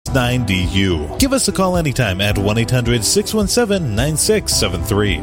9DU. Give us a call anytime at 1-800-617-9673.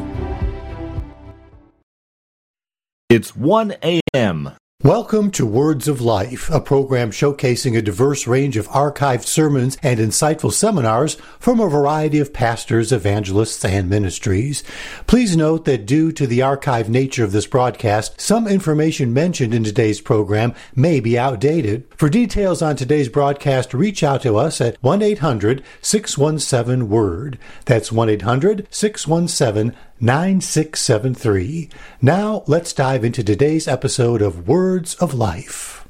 It's 1 a.m. Welcome to Words of Life, a program showcasing a diverse range of archived sermons and insightful seminars from a variety of pastors, evangelists, and ministries. Please note that due to the archived nature of this broadcast, some information mentioned in today's program may be outdated. For details on today's broadcast, reach out to us at 1-800-617-WORD. That's 1-800-617-9673. Now, let's dive into today's episode of Words of Life.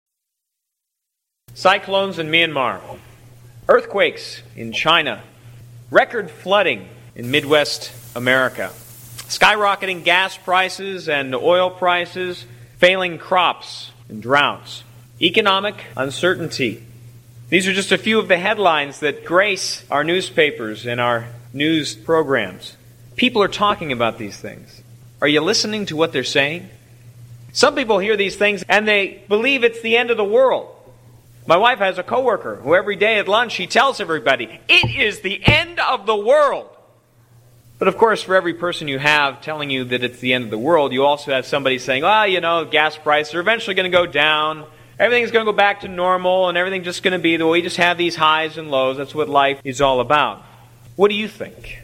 Cyclones in Myanmar, earthquakes in China, record flooding in Midwest America, skyrocketing gas prices and oil prices, failing crops and droughts, economic uncertainty. These are just a few of the headlines that grace our newspapers and our news programs. People are talking about these things. Are you listening to what they're saying? Some people hear these things and they believe it's the end of the world. My wife has a coworker who every day at lunch she tells everybody, it is the end of the world. But of course, for every person you have telling you that it's the end of the world, you also have somebody saying, gas prices are eventually going to go down. Everything's going to go back to normal and everything's just going to be the way we just have these highs and lows. That's what life is all about. What do you think?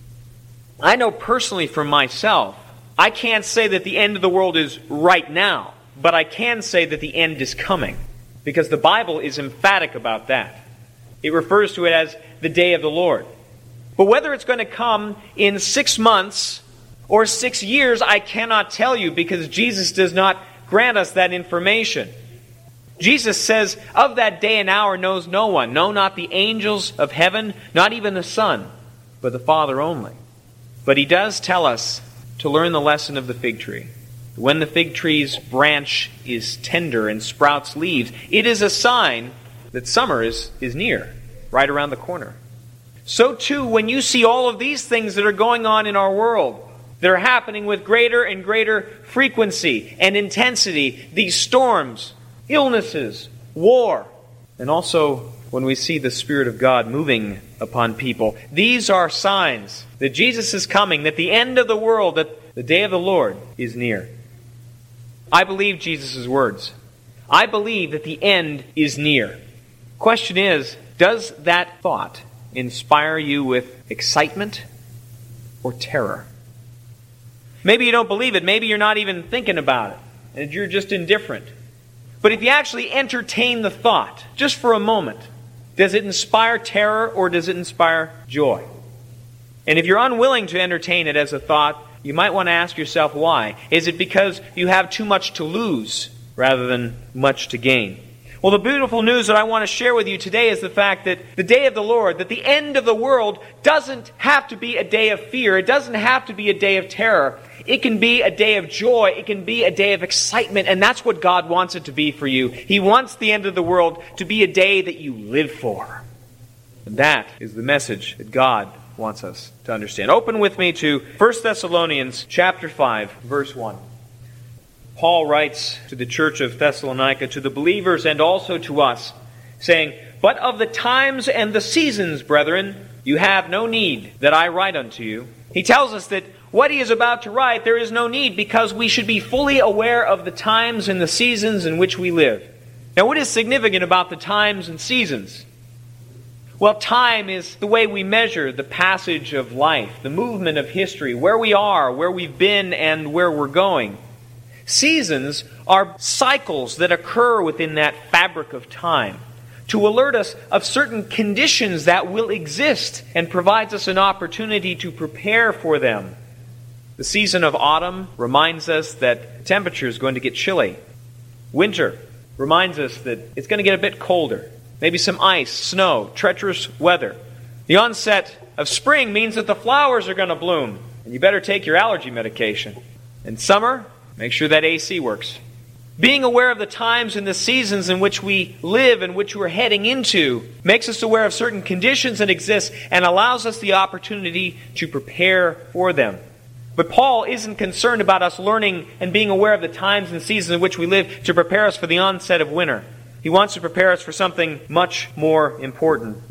I know personally for myself, I can't say that the end of the world is right now, but I can say that the end is coming, because the Bible is emphatic about that. It refers to it as the day of the Lord. But whether it's going to come in 6 months or 6 years, I cannot tell you, because Jesus does not grant us that information. Jesus says, of that day and hour knows no one, no, not the angels of heaven, not even the Son, but the Father only. But he does tell us to learn the lesson of the fig tree. When the fig tree's branch is tender and sprouts leaves, it is a sign that summer is near, right around the corner. So too, when you see all of these things that are going on in our world, that are happening with greater and greater frequency and intensity, these storms, illnesses, war, and also when we see the Spirit of God moving upon people, these are signs that Jesus is coming, that the end of the world, that the day of the Lord is near. I believe Jesus' words. I believe that the end is near. Question is, does that thought inspire you with excitement or terror? Maybe you don't believe it. Maybe you're not even thinking about it, and you're just indifferent. But if you actually entertain the thought, just for a moment, does it inspire terror or does it inspire joy? And if you're unwilling to entertain it as a thought, you might want to ask yourself why. Is it because you have too much to lose rather than much to gain? Well, the beautiful news that I want to share with you today is the fact that the day of the Lord, that the end of the world doesn't have to be a day of fear. It doesn't have to be a day of terror. It can be a day of joy. It can be a day of excitement. And that's what God wants it to be for you. He wants the end of the world to be a day that you live for. And that is the message that God wants us to understand. Open with me to 1 Thessalonians chapter 5, verse 1. Paul writes to the church of Thessalonica, to the believers and also to us, saying, "But of the times and the seasons, brethren, you have no need that I write unto you." He tells us that what he is about to write, there is no need, because we should be fully aware of the times and the seasons in which we live. Now, what is significant about the times and seasons? Well, time is the way we measure the passage of life, the movement of history, where we are, where we've been, and where we're going. Seasons are cycles that occur within that fabric of time to alert us of certain conditions that will exist and provides us an opportunity to prepare for them. The season of autumn reminds us that temperature is going to get chilly. Winter reminds us that it's going to get a bit colder. Maybe some ice, snow, treacherous weather. The onset of spring means that the flowers are going to bloom, and you better take your allergy medication. In summer, make sure that AC works. Being aware of the times and the seasons in which we live and which we're heading into makes us aware of certain conditions that exist and allows us the opportunity to prepare for them. But Paul isn't concerned about us learning and being aware of the times and seasons in which we live to prepare us for the onset of winter. He wants to prepare us for something much more important.